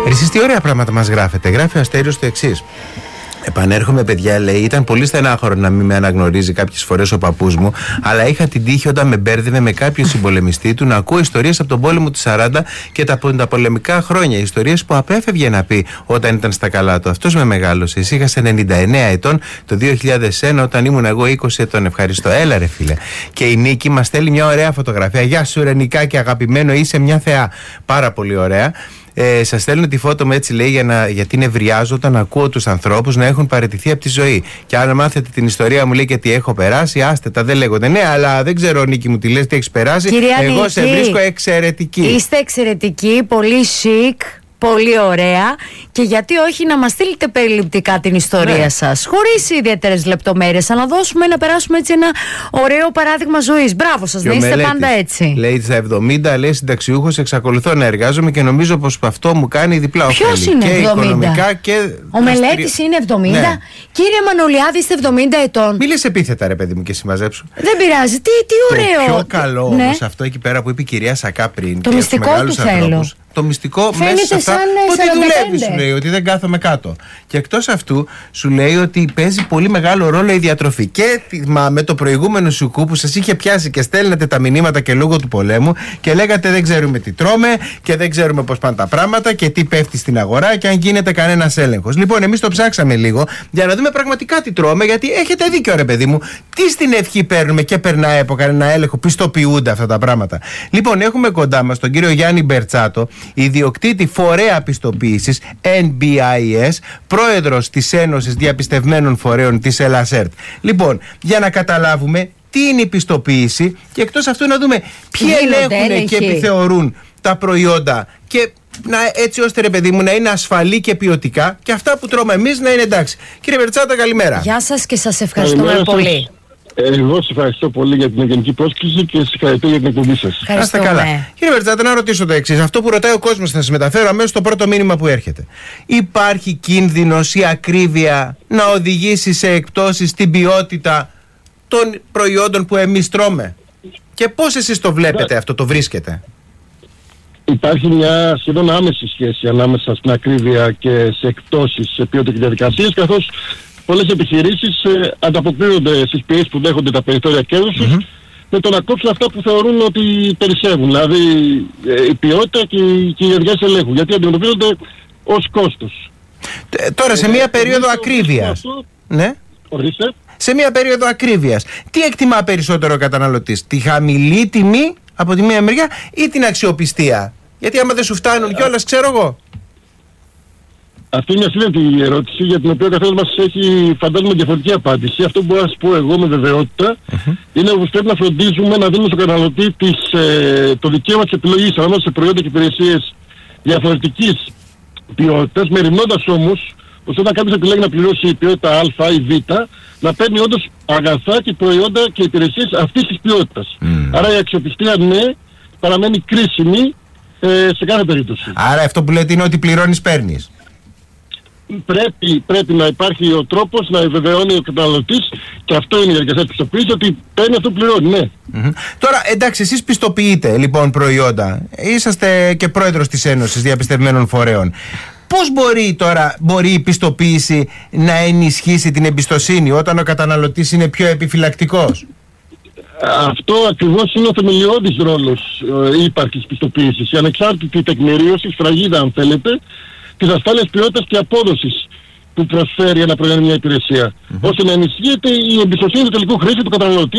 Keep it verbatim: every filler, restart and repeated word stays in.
Εσείς τι ωραία πράγματα μας γράφετε. Γράφει ο Αστέριος το εξής. Επανέρχομαι, παιδιά, λέει, ήταν πολύ στενάχωρο να μην με αναγνωρίζει κάποιες φορές ο παππούς μου, αλλά είχα την τύχη όταν με μπέρδευε με κάποιον συμπολεμιστή του να ακούω ιστορίες από τον πόλεμο του σαράντα και τα, τα πολεμικά χρόνια. Ιστορίες που απέφευγε να πει όταν ήταν στα καλά του. Αυτός με μεγάλωσε. Είχα ενενήντα εννέα ετών το δύο χιλιάδες ένα όταν ήμουν εγώ είκοσι ετών. Ευχαριστώ. Έλα, ρε φίλε. Και η Νίκη μας στέλνει μια ωραία φωτογραφία. Γεια σου, ρε Νικάκη, αγαπημένο, είσαι μια θεά. Πάρα πολύ ωραία. Ε, σας στέλνω τη φώτο μου, έτσι λέει, για να, γιατί νευριάζω όταν ακούω τους ανθρώπους να έχουν παραιτηθεί από τη ζωή. Και αν μάθετε την ιστορία μου, λέει, και τι έχω περάσει, άστε τα, δεν λέγονται. Ναι, αλλά δεν ξέρω, Νίκη μου, τι λες, τι έχεις περάσει. Κυρία Εγώ Νίκη, σε βρίσκω εξαιρετική. Είστε εξαιρετική, πολύ chic, πολύ ωραία. Και γιατί όχι να μας στείλετε περιληπτικά την ιστορία ναι. σας, χωρίς ιδιαίτερες λεπτομέρειες, αλλά να δώσουμε να περάσουμε έτσι ένα ωραίο παράδειγμα ζωής. Μπράβο σας, να είστε μελέτης, πάντα έτσι. Λέει στα εβδομήντα, λέει, συνταξιούχος, εξακολουθώ να εργάζομαι και νομίζω πως αυτό μου κάνει διπλά ωφέλη. Ποιος είναι και εβδομήντα? Οικονομικά και. Ο Μελέτης είναι εβδομήντα. Ναι. Κύριε Μανολιάδη, είστε εβδομήντα ετών. Μη λες επίθετα, ρε παιδί μου, και συμμαζέψου. Δεν πειράζει. Τι, τι ωραίο. Το πιο καλό ναι. όμως αυτό εκεί πέρα που είπε η κυρία Σακά πριν. Το μυστικό του θέλω. Το μυστικό φαίνεται μέσα σε αυτά ότι δουλεύει, σου λέει, ότι δεν κάθομαι κάτω. Και εκτός αυτού σου λέει ότι παίζει πολύ μεγάλο ρόλο η διατροφή. Και θυμάμαι το προηγούμενο σουκού που σας είχε πιάσει και στέλνετε τα μηνύματα και λόγω του πολέμου και λέγατε δεν ξέρουμε τι τρώμε και δεν ξέρουμε πώς πάνε τα πράγματα και τι πέφτει στην αγορά και αν γίνεται κανένας έλεγχος. Λοιπόν, εμείς το ψάξαμε λίγο για να δούμε πραγματικά τι τρώμε, γιατί έχετε δίκιο, ρε παιδί μου. Τι στην ευχή παίρνουμε και περνάει από κανένα έλεγχο, πιστοποιούνται αυτά τα πράγματα. Λοιπόν, έχουμε κοντά μας τον κύριο Γιάννη Μπερτσάτο, ιδιοκτήτη φορέα πιστοποίησης Εν Μπι Άι Ες, πρόεδρος της Ένωσης Διαπιστευμένων Φορέων της Ελασέρτ. Λοιπόν, για να καταλάβουμε τι είναι η πιστοποίηση και εκτός αυτού να δούμε ποιοι ελέγχουν και επιθεωρούν τα προϊόντα και να, έτσι ώστε, ρε παιδί μου, να είναι ασφαλή και ποιοτικά και αυτά που τρώμε εμείς να είναι εντάξει. Κύριε Μπερτσάτα, καλημέρα. Γεια σας και σας ευχαριστούμε καλημέρα πολύ. Εγώ σας ευχαριστώ πολύ για την ευγενική πρόσκληση και συγχαρητήρια για την εκπομπή σας. Είστε καλά. Κύριε Μπερτσάτα, να ρωτήσω το εξής. Αυτό που ρωτάει ο κόσμος θα σας μεταφέρω αμέσως στο πρώτο μήνυμα που έρχεται. Υπάρχει κίνδυνος η ακρίβεια να οδηγήσει σε εκπτώσεις στην ποιότητα των προϊόντων που εμείς τρώμε? Και πώς εσείς το βλέπετε αυτό, το βρίσκετε? Υπάρχει μια σχεδόν άμεση σχέση ανάμεσα στην ακρίβεια και σε εκπτώσεις σε ποιότητα και διαδικασίες, καθώς πολλές επιχειρήσεις ε, ανταποκρίνονται στις πιέσεις που δέχονται τα περιθώρια κέρδους τους mm-hmm. με το να κόψουν αυτά που θεωρούν ότι περισσεύουν, δηλαδή ε, η ποιότητα και, και οι διαδικασίες ελέγχου, γιατί αντιμετωπίζονται ως κόστος. Ε, τώρα σε μια ε, περίοδο ε, ακρίβειας, αυτό, ναι. Ορίστε. Σε μια περίοδο ακρίβειας, τι εκτιμά περισσότερο ο καταναλωτής, τη χαμηλή τιμή από τη μία μεριά ή την αξιοπιστία? Γιατί άμα δεν σου φτάνουν κιόλας, ξέρω εγώ. Αυτή είναι μια σύνδετη ερώτηση για την οποία ο καθένας μας έχει, φαντάζομαι, διαφορετική απάντηση. Αυτό που μπορώ να σας πω εγώ με βεβαιότητα mm-hmm. είναι ότι πρέπει να φροντίζουμε να δίνουμε στον καταναλωτή της, ε, το δικαίωμα της επιλογής ανάμεσα σε προϊόντα και υπηρεσίες διαφορετικής ποιότητας, μεριμνώντας όμως πως όταν κάποιος επιλέγει να πληρώσει ποιότητα Α ή Β, να παίρνει όντως αγαθά και προϊόντα και υπηρεσίες αυτής της ποιότητας. Mm. Άρα η αξιοπιστία, ναι, παραμένει κρίσιμη ε, σε κάθε περίπτωση. Άρα αυτό που λέτε είναι ότι πληρώνεις, παίρνεις. Πρέπει, πρέπει να υπάρχει ο τρόπος να βεβαιώνει ο καταναλωτής, και αυτό είναι η διαδικασία της πιστοποίησης, ότι παίρνει αυτό που πληρώνει, ναι. Mm-hmm. Τώρα, εντάξει, εσείς πιστοποιείτε λοιπόν προϊόντα. Είσαστε και πρόεδρος της Ένωσης Διαπιστευμένων Φορέων. Πώς μπορεί τώρα μπορεί η πιστοποίηση να ενισχύσει την εμπιστοσύνη όταν ο καταναλωτής είναι πιο επιφυλακτικός? Αυτό ακριβώς είναι ο θεμελιώδης ρόλος ε, ύπαρξης πιστοποίησης. Η ανεξάρτητη τεκμηρίωση, σφραγίδα αν θέλετε, της ασφάλειας ποιότητας και απόδοσης που προσφέρει ένα προϊόν, μια υπηρεσία, mm-hmm. ώστε να ενισχύεται η εμπιστοσύνη του τελικού χρήστη του καταναλωτή